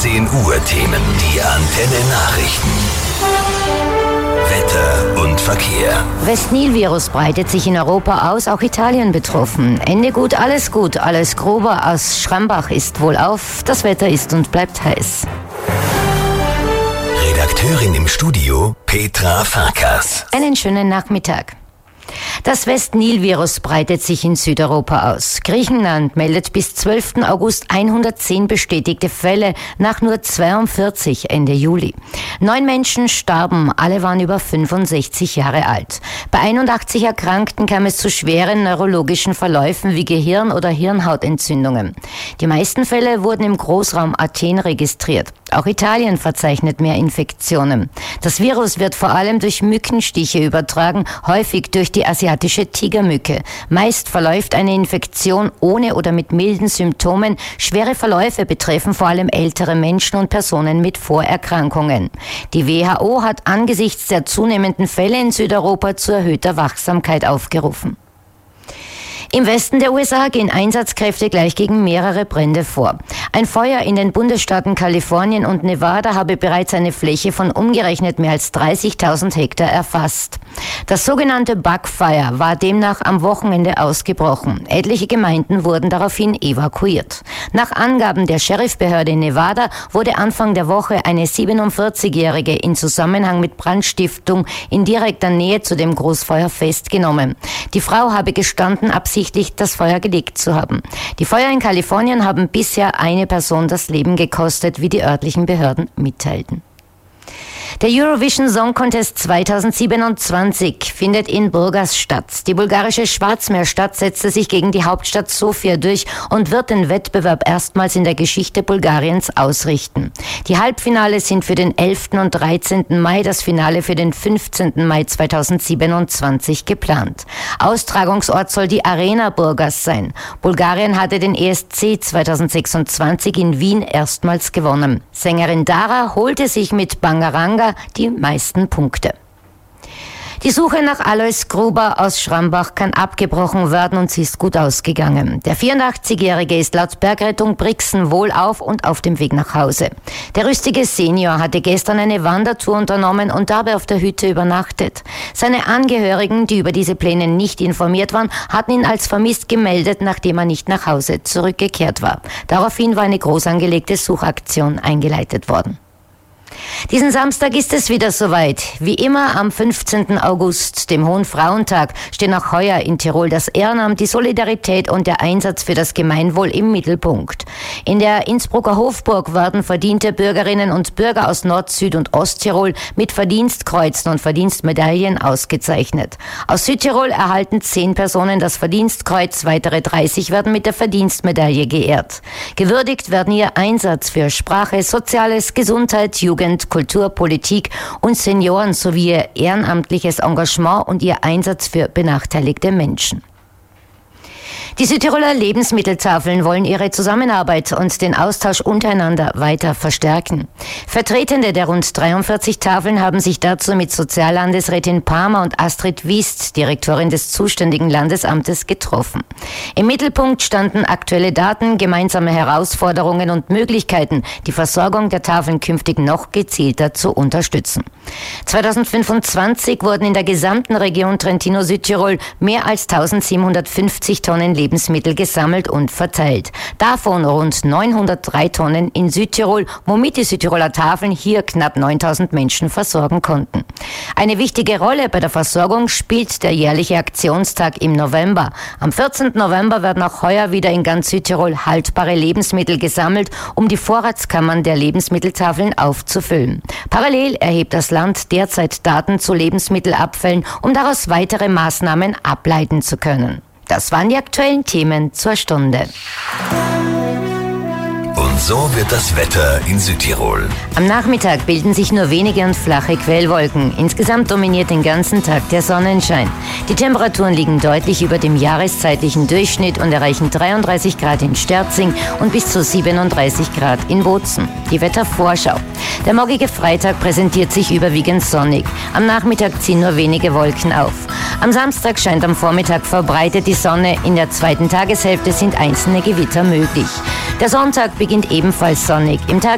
18 Uhr Themen. Die Antenne Nachrichten. Wetter und Verkehr. West-Nil-Virus breitet sich in Europa aus, auch Italien betroffen. Ende gut, alles Gruber aus Schrambach ist wohlauf. Das Wetter ist und bleibt heiß. Redakteurin im Studio Petra Farkas. Einen schönen Nachmittag. Das West-Nil-Virus breitet sich in Südeuropa aus. Griechenland meldet bis 12. August 110 bestätigte Fälle nach nur 42 Ende Juli. 9 Menschen starben, alle waren über 65 Jahre alt. Bei 81 Erkrankten kam es zu schweren neurologischen Verläufen wie Gehirn- oder Hirnhautentzündungen. Die meisten Fälle wurden im Großraum Athen registriert. Auch Italien verzeichnet mehr Infektionen. Das Virus wird vor allem durch Mückenstiche übertragen, häufig durch die asiatische Tigermücke. Meist verläuft eine Infektion ohne oder mit milden Symptomen. Schwere Verläufe betreffen vor allem ältere Menschen und Personen mit Vorerkrankungen. Die WHO hat angesichts der zunehmenden Fälle in Südeuropa zu erhöhter Wachsamkeit aufgerufen. Im Westen der USA gehen Einsatzkräfte gleich gegen mehrere Brände vor. Ein Feuer in den Bundesstaaten Kalifornien und Nevada habe bereits eine Fläche von umgerechnet mehr als 30.000 Hektar erfasst. Das sogenannte Bugfire war demnach am Wochenende ausgebrochen. Etliche Gemeinden wurden daraufhin evakuiert. Nach Angaben der Sheriffbehörde in Nevada wurde Anfang der Woche eine 47-Jährige in Zusammenhang mit Brandstiftung in direkter Nähe zu dem Großfeuer festgenommen. Die Frau habe gestanden, absichtlich das Feuer gelegt zu haben. Die Feuer in Kalifornien haben bisher eine Person das Leben gekostet, wie die örtlichen Behörden mitteilten. Der Eurovision Song Contest 2027 findet in Burgas statt. Die bulgarische Schwarzmeerstadt setzte sich gegen die Hauptstadt Sofia durch und wird den Wettbewerb erstmals in der Geschichte Bulgariens ausrichten. Die Halbfinale sind für den 11. und 13. Mai, das Finale für den 15. Mai 2027 geplant. Austragungsort soll die Arena Burgas sein. Bulgarien hatte den ESC 2026 in Wien erstmals gewonnen. Sängerin Dara holte sich mit Bangaranga die meisten Punkte. Die Suche nach Alois Gruber aus Schrambach kann abgebrochen werden und sie ist gut ausgegangen. Der 84-Jährige ist laut Bergrettung Brixen wohlauf und auf dem Weg nach Hause. Der rüstige Senior hatte gestern eine Wandertour unternommen und dabei auf der Hütte übernachtet. Seine Angehörigen, die über diese Pläne nicht informiert waren, hatten ihn als vermisst gemeldet, nachdem er nicht nach Hause zurückgekehrt war. Daraufhin war eine groß angelegte Suchaktion eingeleitet worden. Diesen Samstag ist es wieder soweit. Wie immer am 15. August, dem Hohen Frauentag, stehen auch heuer in Tirol das Ehrenamt, die Solidarität und der Einsatz für das Gemeinwohl im Mittelpunkt. In der Innsbrucker Hofburg werden verdiente Bürgerinnen und Bürger aus Nord-, Süd- und Osttirol mit Verdienstkreuzen und Verdienstmedaillen ausgezeichnet. Aus Südtirol erhalten 10 Personen das Verdienstkreuz, weitere 30 werden mit der Verdienstmedaille geehrt. Gewürdigt werden ihr Einsatz für Sprache, Soziales, Gesundheit, Jugend, Kultur, Politik und Senioren sowie ihr ehrenamtliches Engagement und ihr Einsatz für benachteiligte Menschen. Die Südtiroler Lebensmitteltafeln wollen ihre Zusammenarbeit und den Austausch untereinander weiter verstärken. Vertretende der rund 43 Tafeln haben sich dazu mit Soziallandesrätin Palmer und Astrid Wiest, Direktorin des zuständigen Landesamtes, getroffen. Im Mittelpunkt standen aktuelle Daten, gemeinsame Herausforderungen und Möglichkeiten, die Versorgung der Tafeln künftig noch gezielter zu unterstützen. 2025 wurden in der gesamten Region Trentino-Südtirol mehr als 1750 Tonnen Lebensmittel gesammelt und verteilt. Davon rund 903 Tonnen in Südtirol, womit die Südtiroler Tafeln hier knapp 9000 Menschen versorgen konnten. Eine wichtige Rolle bei der Versorgung spielt der jährliche Aktionstag im November. Am 14. November werden auch heuer wieder in ganz Südtirol haltbare Lebensmittel gesammelt, um die Vorratskammern der Lebensmitteltafeln aufzufüllen. Parallel erhebt das Land derzeit Daten zu Lebensmittelabfällen, um daraus weitere Maßnahmen ableiten zu können. Das waren die aktuellen Themen zur Stunde. Und so wird das Wetter in Südtirol. Am Nachmittag bilden sich nur wenige und flache Quellwolken. Insgesamt dominiert den ganzen Tag der Sonnenschein. Die Temperaturen liegen deutlich über dem jahreszeitlichen Durchschnitt und erreichen 33 Grad in Sterzing und bis zu 37 Grad in Bozen. Die Wettervorschau. Der morgige Freitag präsentiert sich überwiegend sonnig. Am Nachmittag ziehen nur wenige Wolken auf. Am Samstag scheint am Vormittag verbreitet die Sonne. In der zweiten Tageshälfte sind einzelne Gewitter möglich. Der Sonntag beginnt ebenfalls sonnig. Im